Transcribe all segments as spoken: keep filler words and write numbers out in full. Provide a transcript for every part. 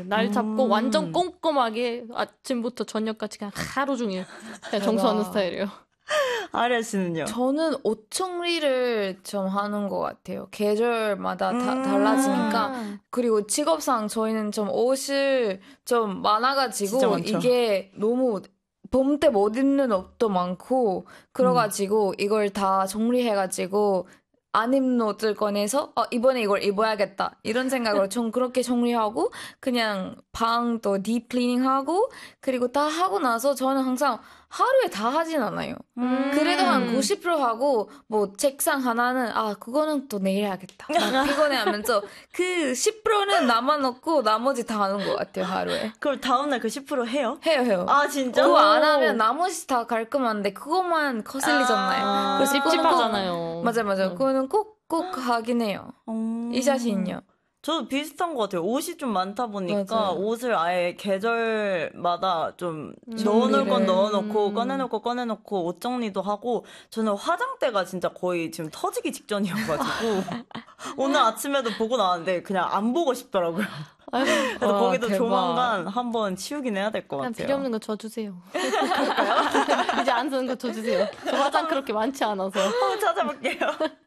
날 잡고 음. 완전 꼼꼼하게 아침부터 저녁까지 그냥 하루 종일 그냥 청소하는 스타일이에요. 아리아 씨는요? 저는 옷 정리를 좀 하는 것 같아요. 계절마다 다, 음. 달라지니까. 그리고 직업상 저희는 좀 옷을 좀 많아가지고 이게 너무 봄 때 못 입는 옷도 많고 그래가지고 음. 이걸 다 정리해가지고 안 입는 옷을 꺼내서 어, 이번에 이걸 입어야겠다 이런 생각으로 좀 그렇게 정리하고 그냥 방도 딥클리닝하고 그리고 다 하고 나서 저는 항상 하루에 다 하진 않아요. 음. 그래도 한 구십 퍼센트 하고 뭐 책상 하나는 아 그거는 또 내일 해야겠다 막 피곤해하면서 그 십 퍼센트는 남아놓고 나머지 다 하는 것 같아요 하루에. 그럼 다음날 그 십 퍼센트 해요? 해요 해요. 아 진짜? 그거 안 하면 나머지 다 깔끔한데 그것만 거슬리잖아요. 아, 찝찝하잖아요. 맞아요 맞아요. 음. 그거는 꼭 꼭 하긴 해요. 음. 이 자신요. 저도 비슷한 것 같아요. 옷이 좀 많다 보니까 맞아요. 옷을 아예 계절마다 좀 음, 넣어놓을 건 넣어놓고 음. 꺼내놓고 꺼내놓고 옷 정리도 하고 저는 화장대가 진짜 거의 지금 터지기 직전이어가지고 오늘 아침에도 보고 나왔는데 그냥 안 보고 싶더라고요. 아유, 그래서 와, 거기도 대박. 조만간 한번 치우긴 해야 될 것 같아요. 필요 없는 거 줘주세요. 그럴까요? 이제 안 쓰는 거 줘주세요. 저 화장 그렇게 많지 않아서. 한번 찾아볼게요.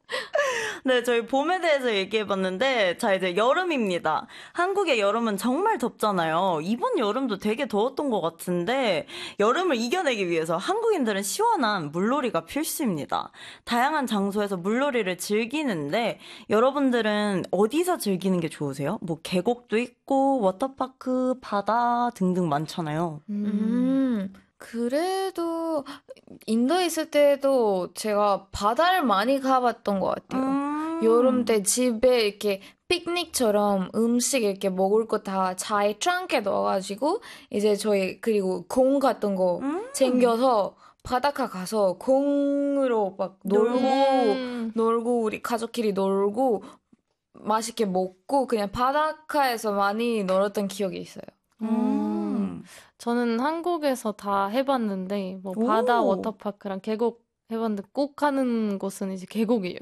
네, 저희 봄에 대해서 얘기해봤는데 자 이제 여름입니다. 한국의 여름은 정말 덥잖아요. 이번 여름도 되게 더웠던 것 같은데 여름을 이겨내기 위해서 한국인들은 시원한 물놀이가 필수입니다. 다양한 장소에서 물놀이를 즐기는데 여러분들은 어디서 즐기는 게 좋으세요? 뭐 계곡도 있고 워터파크, 바다 등등 많잖아요. 음... 음. 그래도 인도에 있을 때도 제가 바다를 많이 가봤던 것 같아요. 음. 여름 때 집에 이렇게 피크닉처럼 음식 이렇게 먹을 거 다 잘 트렁크에 넣어가지고 이제 저희 그리고 공 같은 거 음. 챙겨서 바닷가 가서 공으로 막 놀고 음. 놀고 우리 가족끼리 놀고 맛있게 먹고 그냥 바닷가에서 많이 놀았던 기억이 있어요. 음. 저는 한국에서 다 해봤는데 뭐 바다 워터파크랑 계곡 해봤는데 꼭 가는 곳은 이제 계곡이에요.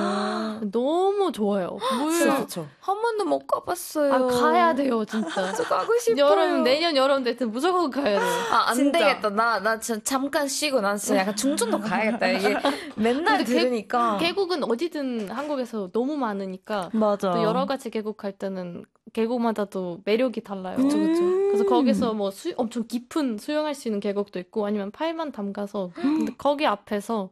너무 좋아요. 물 한 번도 못 가봤어요. 아, 가야 돼요 진짜. 저 가고 싶어요. 여름 내년 여름 되든 무조건 가야 돼요. 아, 안 진짜. 되겠다. 나 나 잠깐 쉬고 난 진짜 약간 중촌도 가야겠다. 이게 맨날 들으니까. 계, 계곡은 어디든 한국에서 너무 많으니까. 맞아. 또 여러 가지 계곡 갈 때는 계곡마다도 매력이 달라요. 그쵸, 그쵸. 그래서 거기서 뭐 수, 엄청 깊은 수영할 수 있는 계곡도 있고 아니면 팔만 담가서 근데 거기 앞에서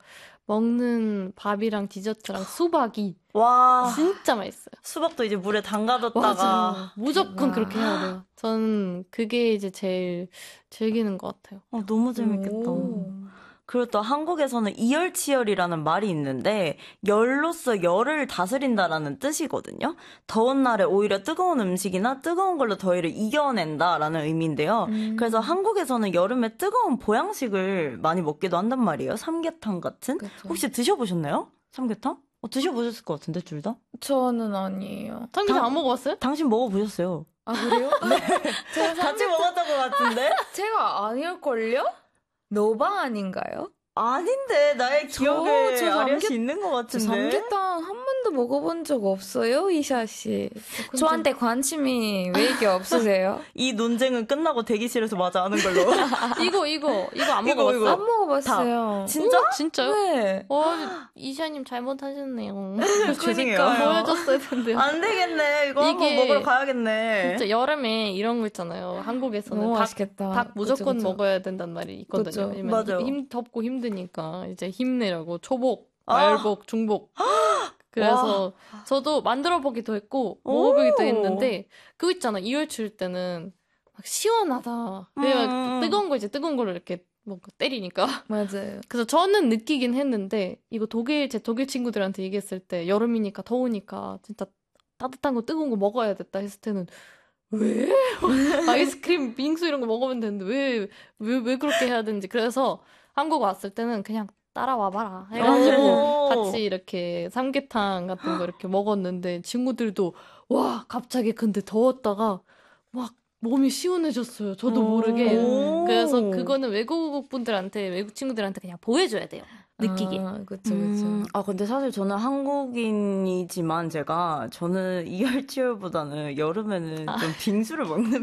먹는 밥이랑 디저트랑 수박이 와 진짜 맛있어요. 수박도 이제 물에 담가뒀다가 맞아. 무조건 와. 그렇게 해야 돼요. 저는 그게 이제 제일 즐기는 것 같아요. 어, 너무 재밌겠다. 오. 그리고 또 한국에서는 이열치열이라는 말이 있는데 열로서 열을 다스린다라는 뜻이거든요. 더운 날에 오히려 뜨거운 음식이나 뜨거운 걸로 더위를 이겨낸다라는 의미인데요. 음. 그래서 한국에서는 여름에 뜨거운 보양식을 많이 먹기도 한단 말이에요. 삼계탕 같은. 그쵸. 혹시 드셔보셨나요? 삼계탕? 어, 드셔보셨을 것 같은데 둘 다? 저는 아니에요. 삼계탕 안 먹어봤어요? 당신 먹어보셨어요. 아 그래요? 네. 제가 같이 먹었던 것 같은데? 제가 아닐걸요? 노바 아닌가요? 아닌데 나의 기억에 저, 저 아리아 씨 있는 것 같은데. 삼계탕 한 번도 먹어본 적 없어요, 이샤 씨. 저한테 관심이 왜 이렇게 없으세요? 이 논쟁은 끝나고 대기실에서 마저 하는 걸로. 이거 이거 이거 안 먹어봤어요? 이거. 안 먹어봤어요. 다. 진짜? 오, 진짜요? 네. 어, 이샤님 잘못하셨네요. 죄송해요. 그러니까 보여줬어야 텐데요. 안 되겠네. 이거 한번 먹으러 가야겠네. 진짜 여름에 이런 거 있잖아요. 한국에서는 너무 닭, 맛있겠다. 닭 무조건 그쵸, 그쵸. 먹어야 된단 말이 있거든요. 그쵸. 맞아요. 힘 덥고 힘드니까 이제 힘내라고 초복, 말복, 아. 중복. 그래서 와. 저도 만들어 보기도 했고 먹어보기도 했는데 그거 있잖아. 이열치울 때는 막 시원하다. 왜냐면 음. 뜨거운 거 이제 뜨거운 걸로 이렇게 뭐 때리니까. 맞아요. 그래서 저는 느끼긴 했는데 이거 독일 제 독일 친구들한테 얘기했을 때 여름이니까 더우니까 진짜 따뜻한 거 뜨거운 거 먹어야 됐다 했을 때는 왜? 아이스크림, 빙수 이런 거 먹으면 되는데 왜, 왜, 왜 그렇게 해야 되는지. 그래서 한국 왔을 때는 그냥 따라와 봐라 해가지고 같이 이렇게 삼계탕 같은 거 이렇게 먹었는데 친구들도 와 갑자기 근데 더웠다가 막 몸이 시원해졌어요. 저도 모르게. 그래서 그거는 외국 분들한테 외국 친구들한테 그냥 보여줘야 돼요. 느끼게. 아, 그쵸, 그쵸. 음, 아, 근데 사실 저는 한국인이지만 제가, 저는 이열치열보다는 여름에는 아. 좀 빙수를 먹는